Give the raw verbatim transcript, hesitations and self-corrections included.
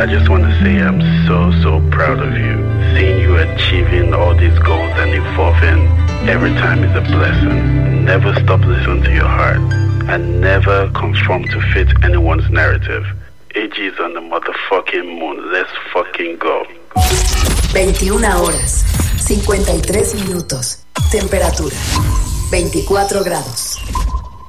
I just want to say I'm so, so proud of you. Seeing you achieving all these goals and evolving every time is a blessing. Never stop listening to your heart and never conform to fit anyone's narrative. A G is on the motherfucking moon. Let's fucking go. veintiuna horas, cincuenta y tres minutos. Temperatura, veinticuatro grados.